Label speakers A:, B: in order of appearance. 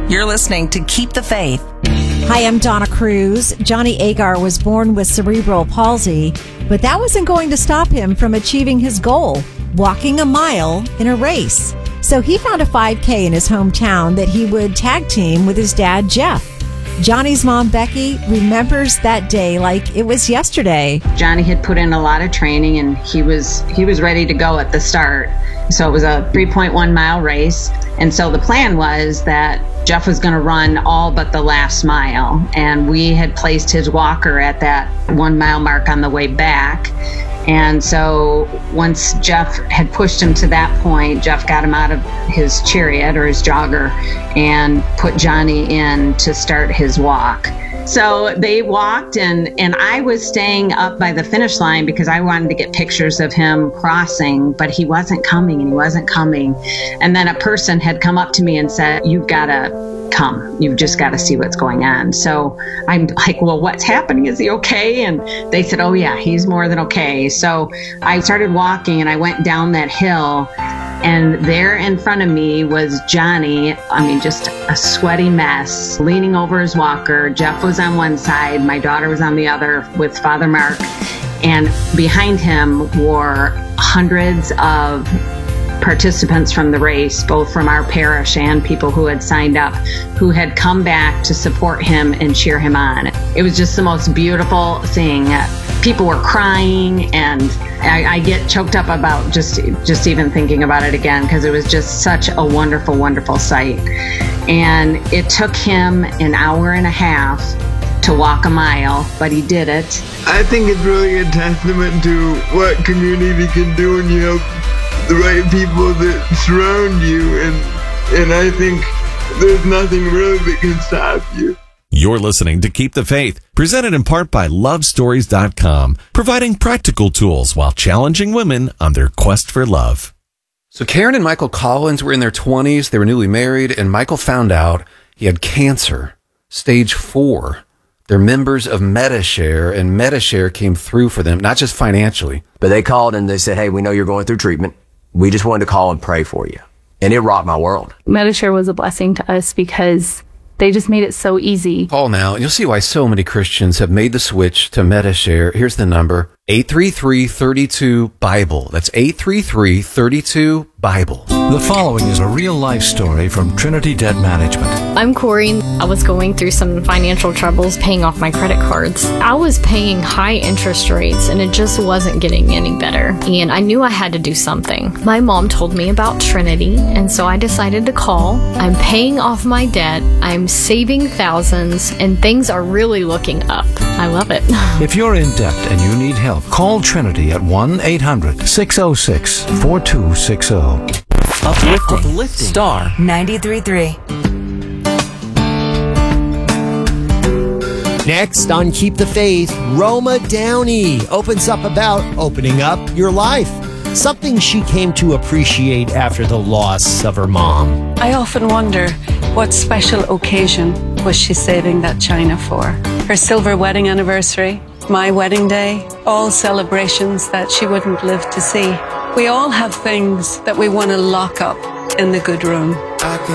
A: You're listening to Keep the Faith.
B: Hi, I'm Donna Cruz. Johnny Agar was born with cerebral palsy, but that wasn't going to stop him from achieving his goal, walking a mile in a race. So he found a 5K in his hometown that he would tag team with his dad, Jeff. Johnny's mom, Becky, remembers that day like it was yesterday.
C: Johnny had put in a lot of training and he was ready to go at the start. So it was a 3.1 mile race. And so the plan was that Jeff was going to run all but the last mile. And we had placed his walker at that 1 mile mark on the way back. And so once Jeff had pushed him to that point, Jeff got him out of his chariot or his jogger and put Johnny in to start his walk. So they walked and I was staying up by the finish line because I wanted to get pictures of him crossing, but he wasn't coming. And then a person had come up to me and said, "You've got to come. You've just got to see what's going on." So I'm like, "Well, what's happening? Is he okay?" And they said, "Oh yeah, he's more than okay." So I started walking and I went down that hill. And there in front of me was Johnny, just a sweaty mess, leaning over his walker. Jeff was on one side, my daughter was on the other with Father Mark. And behind him were hundreds of participants from the race, both from our parish and people who had signed up, who had come back to support him and cheer him on. It was just the most beautiful thing. People were crying, and I get choked up about just even thinking about it again, because it was just such a wonderful, wonderful sight. And it took him an hour and a half to walk a mile, but he did it.
D: I think it's really a testament to what community can do when you help the right people that surround you, and I think there's nothing really that can stop you.
E: You're listening to Keep the Faith, presented in part by LoveStories.com, providing practical tools while challenging women on their quest for love.
F: So Karen and Michael Collins were in their 20s. They were newly married, and Michael found out he had cancer, stage 4. They're members of Medi-Share, and Medi-Share came through for them, not just financially.
G: But they called and they said, "Hey, we know you're going through treatment. We just wanted to call and pray for you." And it rocked my world.
H: Medi-Share was a blessing to us because they just made it so easy.
F: Call now, and you'll see why so many Christians have made the switch to Medi-Share. Here's the number, 833-32-BIBLE. That's 833-32-BIBLE.
I: The following is a real-life story from Trinity Debt Management.
J: I'm Corey. I was going through some financial troubles paying off my credit cards. I was paying high interest rates, and it just wasn't getting any better. And I knew I had to do something. My mom told me about Trinity, and so I decided to call. I'm paying off my debt. I'm saving thousands, and things are really looking up. I love it.
I: If you're in debt and you need help, call Trinity at 1-800-606-4260.
A: Uplifting. Star 93.3.
K: Next on Keep the Faith, Roma Downey opens up about opening up your life. Something she came to appreciate after the loss of her mom.
L: I often wonder what special occasion was she saving that china for? Her silver wedding anniversary, my wedding day, all celebrations that she wouldn't live to see. We all have things that we want to lock up in the good room.
M: I can